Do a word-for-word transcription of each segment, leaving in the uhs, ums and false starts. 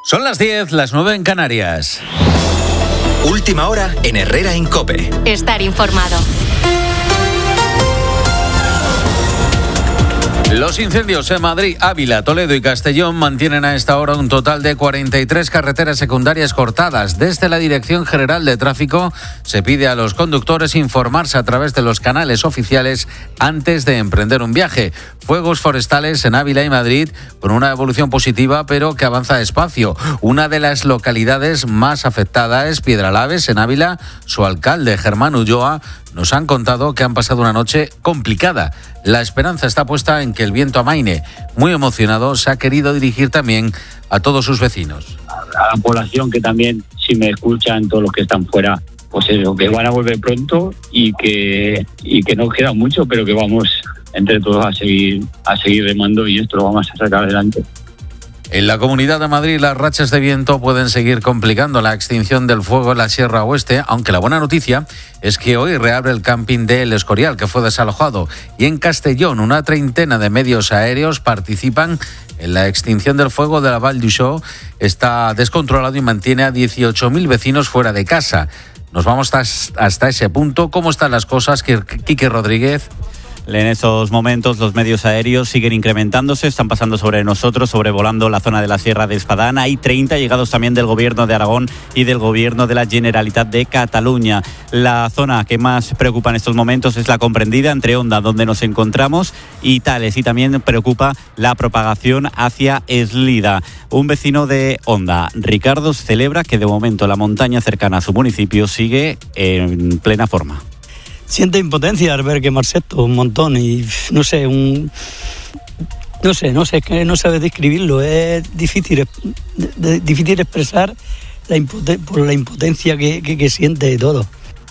Son las diez, las nueve en Canarias. Última hora en Herrera en COPE. Estar informado. Los incendios en Madrid, Ávila, Toledo y Castellón mantienen a esta hora un total de cuarenta y tres carreteras secundarias cortadas. Desde la Dirección General de Tráfico se pide a los conductores informarse a través de los canales oficiales antes de emprender un viaje. Fuegos forestales en Ávila y Madrid con una evolución positiva pero que avanza despacio. Una de las localidades más afectadas es Piedralaves en Ávila. Su alcalde, Germán Ulloa, nos han contado que han pasado una noche complicada. La esperanza está puesta en que el viento amaine. Muy emocionado, se ha querido dirigir también a todos sus vecinos. A la población que también, si me escuchan, todos los que están fuera, pues eso, que van a volver pronto y que, y que no queda mucho, pero que vamos entre todos a seguir, a seguir remando y esto lo vamos a sacar adelante. En la Comunidad de Madrid, las rachas de viento pueden seguir complicando la extinción del fuego en la Sierra Oeste, aunque la buena noticia es que hoy reabre el camping de El Escorial, que fue desalojado. Y en Castellón, una treintena de medios aéreos participan en la extinción del fuego de la Vall d'Uixó. Está descontrolado y mantiene a dieciocho mil vecinos fuera de casa. Nos vamos hasta, hasta ese punto. ¿Cómo están las cosas, Quique Rodríguez? En estos momentos los medios aéreos siguen incrementándose, están pasando sobre nosotros, sobrevolando la zona de la Sierra de Espadán. Hay treinta llegados también del Gobierno de Aragón y del Gobierno de la Generalitat de Cataluña. La zona que más preocupa en estos momentos es la comprendida entre Onda, donde nos encontramos, y Tales, y también preocupa la propagación hacia Eslida. Un vecino de Onda, Ricardo, celebra que de momento la montaña cercana a su municipio sigue en plena forma. Siente impotencia al ver quemarse esto un montón y no sé, un no sé, no sé, es que no sabes describirlo, es difícil, es difícil expresar la impoten- por la impotencia que, que, que siente y todo.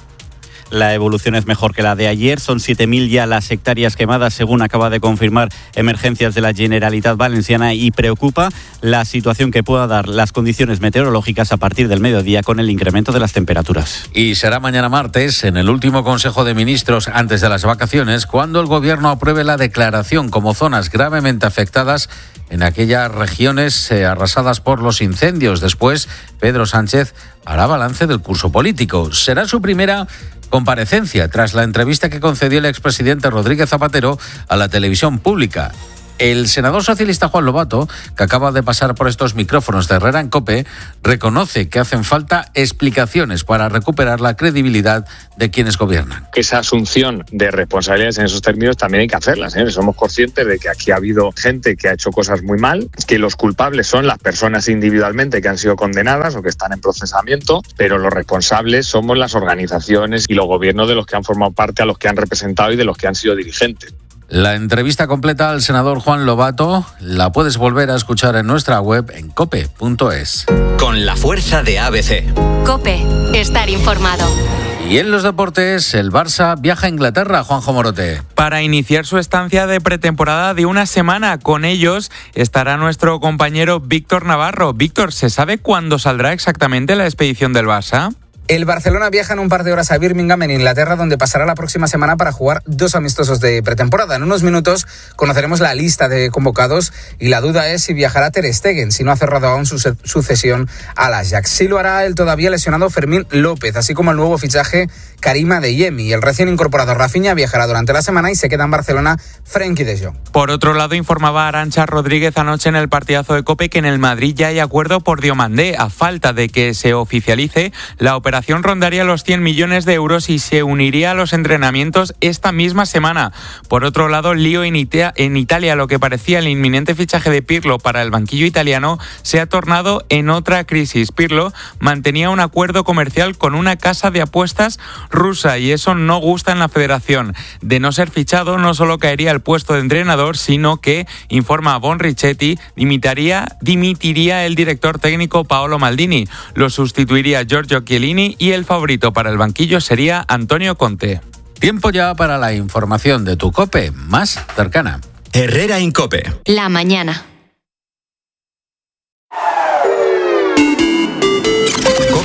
La evolución es mejor que la de ayer. Son siete mil ya las hectáreas quemadas, según acaba de confirmar Emergencias de la Generalitat Valenciana, y preocupa la situación que pueda dar las condiciones meteorológicas a partir del mediodía con el incremento de las temperaturas. Y será mañana martes, en el último Consejo de Ministros antes de las vacaciones, cuando el Gobierno apruebe la declaración como zonas gravemente afectadas en aquellas regiones eh, arrasadas por los incendios. Después, Pedro Sánchez hará balance del curso político. Será su primera comparecencia tras la entrevista que concedió el expresidente Rodríguez Zapatero a la televisión pública. El senador socialista Juan Lobato, que acaba de pasar por estos micrófonos de Herrera en COPE, reconoce que hacen falta explicaciones para recuperar la credibilidad de quienes gobiernan. Esa asunción de responsabilidades en esos términos también hay que hacerlas, ¿eh? Somos conscientes de que aquí ha habido gente que ha hecho cosas muy mal, que los culpables son las personas individualmente que han sido condenadas o que están en procesamiento, pero los responsables somos las organizaciones y los gobiernos de los que han formado parte, a los que han representado y de los que han sido dirigentes. La entrevista completa al senador Juan Lobato la puedes volver a escuchar en nuestra web en cope punto es. Con la fuerza de A B C. COPE, estar informado. Y en los deportes, el Barça viaja a Inglaterra, Juanjo Morote. Para iniciar su estancia de pretemporada de una semana. Con ellos estará nuestro compañero Víctor Navarro. Víctor, ¿se sabe cuándo saldrá exactamente la expedición del Barça? El Barcelona viaja en un par de horas a Birmingham, en Inglaterra, donde pasará la próxima semana para jugar dos amistosos de pretemporada. En unos minutos conoceremos la lista de convocados y la duda es si viajará Ter Stegen, si no ha cerrado aún su sucesión al Ajax. Sí lo hará el todavía lesionado Fermín López, así como el nuevo fichaje Karim Adeyemi. El recién incorporado Rafinha viajará durante la semana y se queda en Barcelona Frenkie de Jong. Por otro lado, informaba Arantxa Rodríguez anoche en el partidazo de COPE que en el Madrid ya hay acuerdo por Diomandé. A falta de que se oficialice, la operación rondaría los cien millones de euros y se uniría a los entrenamientos esta misma semana. Por otro lado, lío en, Ita- en Italia. Lo que parecía el inminente fichaje de Pirlo para el banquillo italiano se ha tornado en otra crisis. Pirlo mantenía un acuerdo comercial con una casa de apuestas rusa y eso no gusta en la federación. De no ser fichado, no solo caería el puesto de entrenador, sino que, informa Bon Richetti, dimitiría, dimitiría el director técnico Paolo Maldini. Lo sustituiría Giorgio Chiellini y el favorito para el banquillo sería Antonio Conte. Tiempo ya para la información de tu COPE más cercana. Herrera en COPE. La mañana.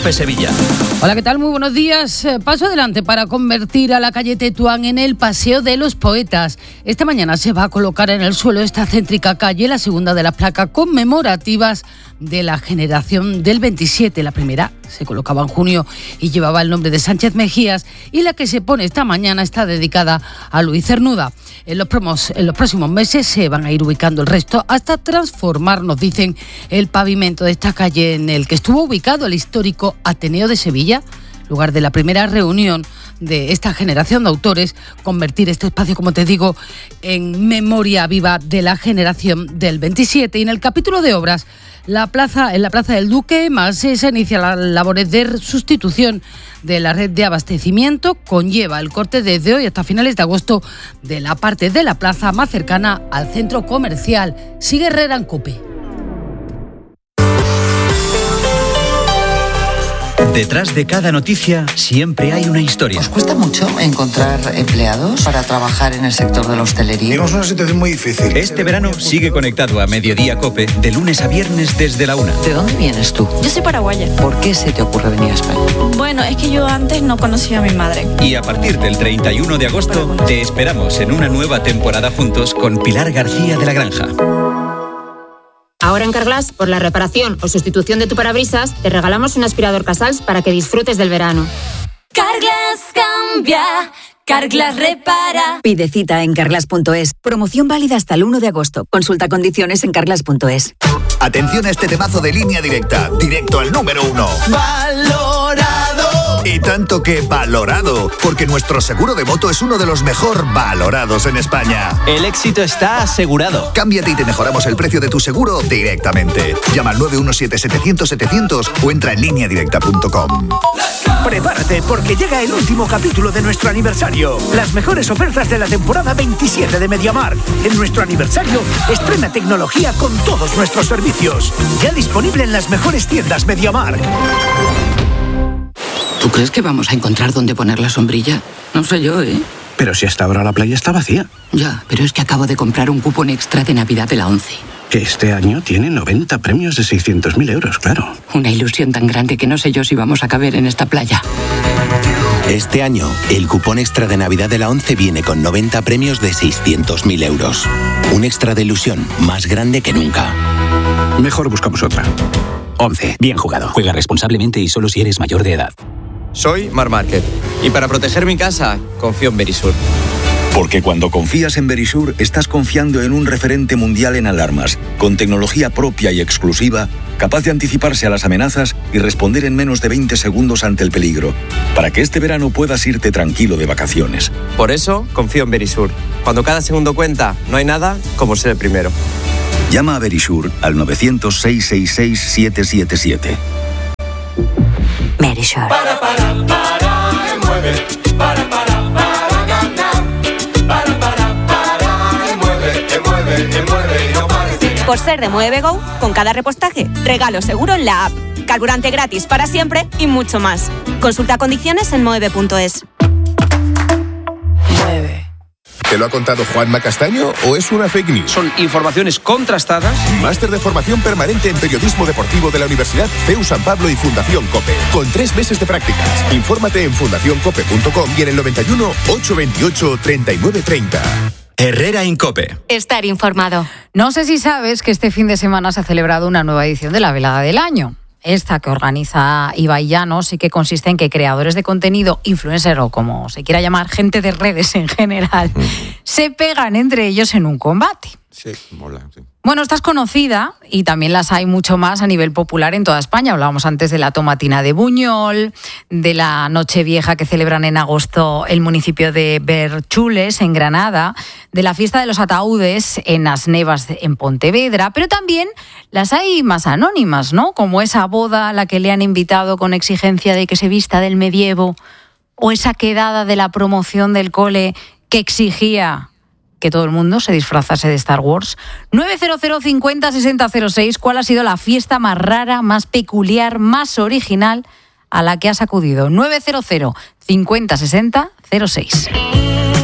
COPE Sevilla. Hola, ¿qué tal? Muy buenos días. Paso adelante para convertir a la calle Tetuán en el Paseo de los Poetas. Esta mañana se va a colocar en el suelo esta céntrica calle, la segunda de las placas conmemorativas de la generación del veintisiete. La primera se colocaba en junio y llevaba el nombre de Sánchez Mejías, y la que se pone esta mañana está dedicada a Luis Cernuda. En los, promos, en los próximos meses se van a ir ubicando el resto hasta transformar, nos dicen, el pavimento de esta calle en el que estuvo ubicado el histórico Ateneo de Sevilla, lugar de la primera reunión de esta generación de autores, convertir este espacio, como te digo, en memoria viva de la generación del veintisiete. Y en el capítulo de obras, la plaza, en la Plaza del Duque, más se inicia las labores de sustitución de la red de abastecimiento. Conlleva el corte desde hoy hasta finales de agosto de la parte de la plaza más cercana al centro comercial. Sigue Herrera en COPE. Detrás de cada noticia siempre hay una historia. ¿Os cuesta mucho encontrar empleados para trabajar en el sector de la hostelería? Tenemos una situación muy difícil. Este verano sigue conectado a Mediodía COPE de lunes a viernes desde la una. ¿De dónde vienes tú? Yo soy paraguaya. ¿Por qué se te ocurre venir a España? Bueno, es que yo antes no conocía a mi madre. Y a partir del treinta y uno de agosto te esperamos en una nueva temporada juntos con Pilar García de la Granja. Ahora en Carglass, por la reparación o sustitución de tu parabrisas, te regalamos un aspirador Casals para que disfrutes del verano. Carglass cambia, Carglass repara. Pide cita en carglass punto es. Promoción válida hasta el uno de agosto. Consulta condiciones en carglass punto es. Atención a este temazo de Línea Directa, directo al número uno. ¡Valorado! Y tanto que valorado, porque nuestro seguro de moto es uno de los mejor valorados en España. El éxito está asegurado. Cámbiate y te mejoramos el precio de tu seguro directamente. Llama al nueve uno siete setecientos setecientos o entra en línea directa punto com. Prepárate porque llega el último capítulo de nuestro aniversario. Las mejores ofertas de la temporada veintisiete de MediaMarkt. En nuestro aniversario, estrena tecnología con todos nuestros servicios. Ya disponible en las mejores tiendas MediaMarkt. ¿Tú crees que vamos a encontrar dónde poner la sombrilla? No sé yo, ¿eh? Pero si hasta ahora la playa está vacía. Ya, pero es que acabo de comprar un cupón extra de Navidad de la ONCE. Que este año tiene noventa premios de seiscientos mil euros, claro. Una ilusión tan grande que no sé yo si vamos a caber en esta playa. Este año, el cupón extra de Navidad de la ONCE viene con noventa premios de seiscientos mil euros. Un extra de ilusión más grande que nunca. Mejor buscamos otra. ONCE. Bien jugado. Juega responsablemente y solo si eres mayor de edad. Soy Mar Márquez y para proteger mi casa confío en Verisur. Porque cuando confías en Verisur estás confiando en un referente mundial en alarmas, con tecnología propia y exclusiva, capaz de anticiparse a las amenazas y responder en menos de veinte segundos ante el peligro, para que este verano puedas irte tranquilo de vacaciones. Por eso confío en Verisur. Cuando cada segundo cuenta, no hay nada como ser el primero. Llama a Verisur al novecientos, seiscientos sesenta y seis, siete siete siete. Verisur. Para, para, para, mueve, para, para, para ganar. Para, para, para, mueve, mueve, mueve y no pares de ganar. Por ser de Mueve Go, con cada repostaje, regalo seguro en la app. Carburante gratis para siempre y mucho más. Consulta condiciones en mueve punto es. Mueve. ¿Te lo ha contado Juanma Castaño o es una fake news? Son informaciones contrastadas. Máster de formación permanente en periodismo deportivo de la Universidad C E U San Pablo y Fundación COPE. Con tres meses de prácticas. Infórmate en fundación cope punto com y en el noventa y uno, ochocientos veintiocho, treinta y nueve treinta. Herrera en COPE. Estar informado. No sé si sabes que este fin de semana se ha celebrado una nueva edición de la Velada del Año. Esta que organiza Ibai Llanos y que consiste en que creadores de contenido, influencer o como se quiera llamar, gente de redes en general, mm. se pegan entre ellos en un combate. Sí, mola, sí. Bueno, esta es conocida y también las hay mucho más a nivel popular en toda España. Hablábamos antes de la tomatina de Buñol, de la Nochevieja que celebran en agosto el municipio de Berchules, en Granada, de la fiesta de los ataúdes en Asnevas, en Pontevedra, pero también las hay más anónimas, ¿no? Como esa boda a la que le han invitado con exigencia de que se vista del medievo, o esa quedada de la promoción del cole que exigía que todo el mundo se disfrazase de Star Wars. nueve cero cero, cincuenta, sesenta cero seis. ¿Cuál ha sido la fiesta más rara, más peculiar, más original a la que has acudido? nueve cero cero, cincuenta, sesenta cero seis.